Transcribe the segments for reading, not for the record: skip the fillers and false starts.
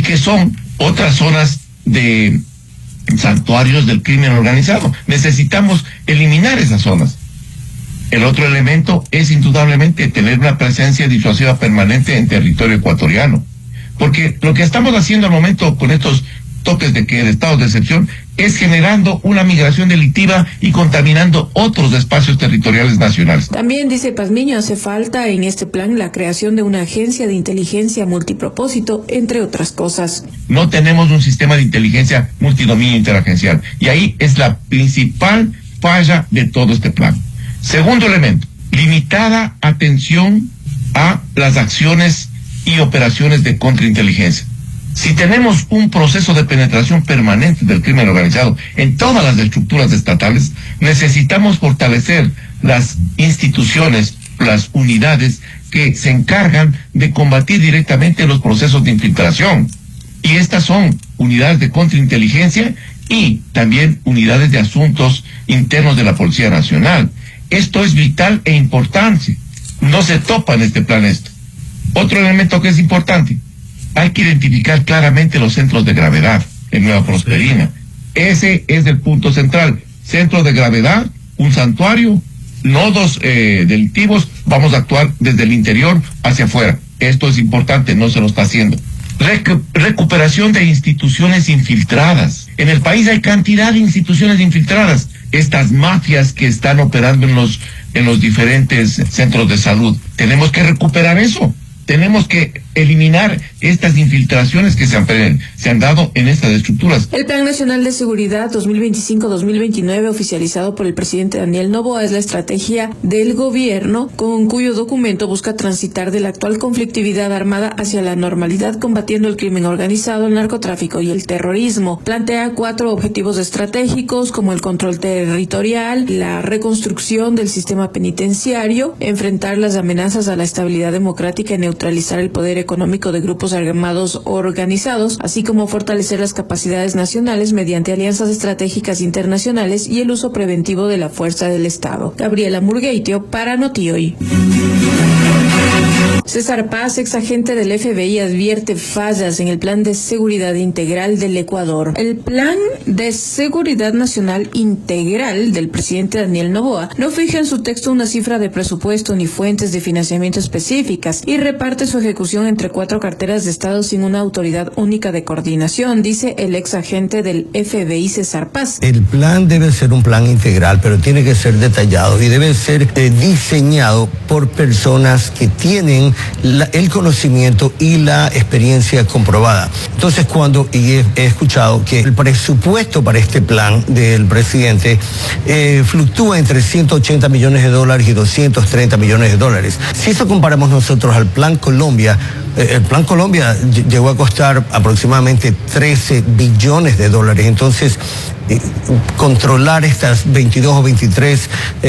que son otras zonas de santuarios del crimen organizado. Necesitamos eliminar esas zonas. El otro elemento es indudablemente tener una presencia disuasiva permanente en territorio ecuatoriano. Porque lo que estamos haciendo al momento con estos toques de estados de excepción es generando una migración delictiva y contaminando otros espacios territoriales nacionales. También dice Pazmiño, hace falta en este plan la creación de una agencia de inteligencia multipropósito, entre otras cosas. No tenemos un sistema de inteligencia multidominio interagencial y ahí es la principal falla de todo este plan. Segundo elemento, limitada atención a las acciones y operaciones de contrainteligencia. Si tenemos un proceso de penetración permanente del crimen organizado en todas las estructuras estatales, necesitamos fortalecer las instituciones, las unidades que se encargan de combatir directamente los procesos de infiltración. Y estas son unidades de contrainteligencia y también unidades de asuntos internos de la Policía Nacional. Esto es vital e importante. No se topa en este plan esto. Otro elemento que es importante. Hay que identificar claramente los centros de gravedad en Nueva Prosperina. Ese es el punto central. Centro de gravedad, un santuario, nodos delictivos, vamos a actuar desde el interior hacia afuera. Esto es importante, no se lo está haciendo. Recuperación de instituciones infiltradas. En el país hay cantidad de instituciones infiltradas. Estas mafias que están operando en los diferentes centros de salud. Tenemos que recuperar eso. Tenemos que eliminar estas infiltraciones que se han dado en estas estructuras. El Plan Nacional de Seguridad 2025-2029, oficializado por el presidente Daniel Noboa, es la estrategia del gobierno con cuyo documento busca transitar de la actual conflictividad armada hacia la normalidad, combatiendo el crimen organizado, el narcotráfico y el terrorismo. Plantea 4 objetivos estratégicos como el control territorial, la reconstrucción del sistema penitenciario, enfrentar las amenazas a la estabilidad democrática y neutralizar el poder económico de grupos armados organizados, así como fortalecer las capacidades nacionales mediante alianzas estratégicas internacionales y el uso preventivo de la fuerza del Estado. Gabriela Murgueitio para Notihoy. César Paz, ex agente del FBI, advierte fallas en el Plan de Seguridad Integral del Ecuador. El Plan de Seguridad Nacional Integral del presidente Daniel Noboa no fija en su texto una cifra de presupuesto ni fuentes de financiamiento específicas y reparte su ejecución entre 4 carteras de Estado sin una autoridad única de coordinación, dice el ex agente del FBI César Paz. El plan debe ser un plan integral, pero tiene que ser detallado y debe ser diseñado por personas que tienen el conocimiento y la experiencia comprobada. Entonces, he escuchado que el presupuesto para este plan del presidente fluctúa entre $180 millones y $230 millones. Si eso comparamos nosotros al Plan Colombia, el Plan Colombia llegó a costar aproximadamente $13 billones. Entonces, controlar estas 22 o 23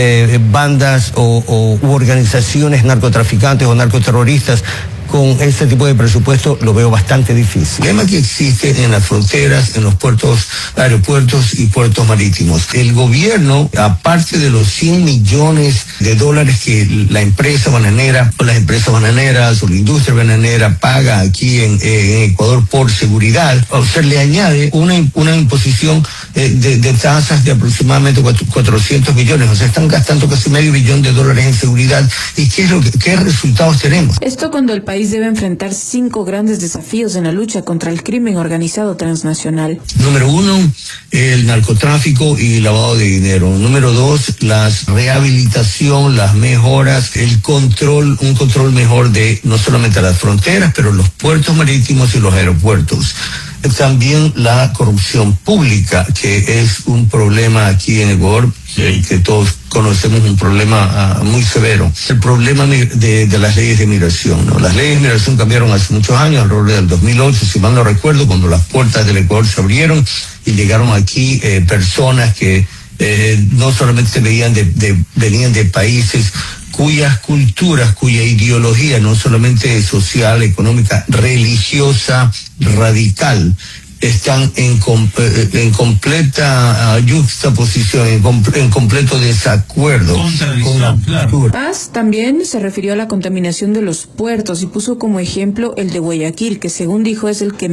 bandas u organizaciones narcotraficantes o narcoterroristas con este tipo de presupuesto lo veo bastante difícil. El problema que existe en las fronteras, en los puertos, aeropuertos y puertos marítimos. El gobierno, aparte de los $100 millones que la empresa bananera o las empresas bananeras o la industria bananera paga aquí en Ecuador por seguridad, se le añade una imposición de tasas de aproximadamente 400 millones. O sea, están gastando casi $500 millones en seguridad. ¿Y qué resultados tenemos? Esto cuando el país debe enfrentar 5 grandes desafíos en la lucha contra el crimen organizado transnacional. Número 1, el narcotráfico y lavado de dinero. Número 2, la rehabilitación, las mejoras, un control mejor de no solamente las fronteras, pero los puertos marítimos y los aeropuertos. También la corrupción pública, que es un problema aquí en Ecuador, que todos conocemos, un problema muy severo. El problema de las leyes de migración, ¿no? Las leyes de migración cambiaron hace muchos años, alrededor del 2008, si mal no recuerdo, cuando las puertas del Ecuador se abrieron y llegaron aquí personas que no solamente venían de países cuyas culturas, cuya ideología, no solamente social, económica, religiosa, radical, están en completa yuxtaposición, en completo desacuerdo con la cultura. Paz también se refirió a la contaminación de los puertos y puso como ejemplo el de Guayaquil, que según dijo es el que